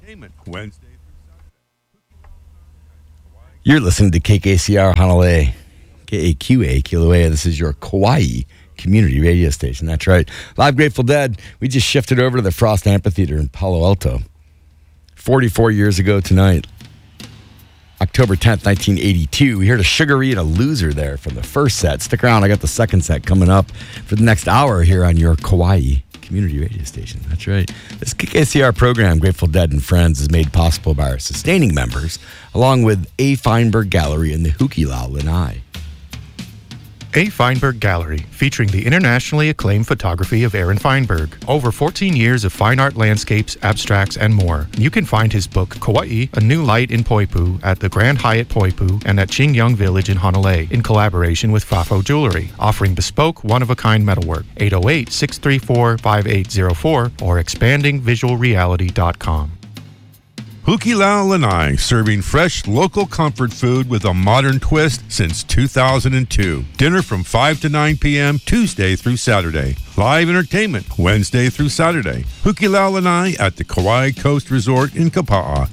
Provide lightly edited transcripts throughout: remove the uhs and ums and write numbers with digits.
Wednesday. You're listening to KKCR Honolulu, KAQA, Kilauea. This is your Kauai community radio station. That's right. Live Grateful Dead. We just shifted over to the Frost Amphitheater in Palo Alto. 44 years ago tonight, October 10th, 1982. We heard a Sugaree and a Loser there from the first set. Stick around. I got the second set coming up for the next hour here on your Kauai community radio station. That's right. This KKCR program, Grateful Dead and Friends, is made possible by our sustaining members, along with A. Feinberg Gallery and the Hukilau Lanai. A. Feinberg Gallery, featuring the internationally acclaimed photography of Aaron Feinberg. Over 14 years of fine art landscapes, abstracts, and more. You can find his book, Kauai, A New Light in Poipu, at the Grand Hyatt Poipu and at Qingyang Village in Honolulu, in collaboration with Fafo Jewelry, offering bespoke, one-of-a-kind metalwork. 808-634-5804 or expandingvisualreality.com. Hukilau Lanai, serving fresh local comfort food with a modern twist since 2002. Dinner from 5 to 9 p.m. Tuesday through Saturday. Live entertainment Wednesday through Saturday. Hukilau Lanai at the Kauai Coast Resort in Kapa'a.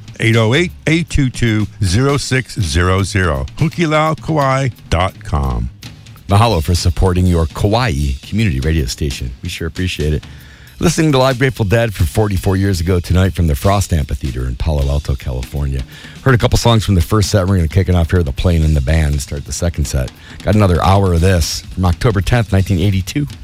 808-822-0600. HukiLauKauai.com. Mahalo for supporting your Kauai community radio station. We sure appreciate it. Listening to Live Grateful Dead for 44 years ago tonight from the Frost Amphitheater in Palo Alto, California. Heard a couple songs from the first set. We're going to kick it off here with the Plane and the Band and start the second set. Got another hour of this from October 10th, 1982.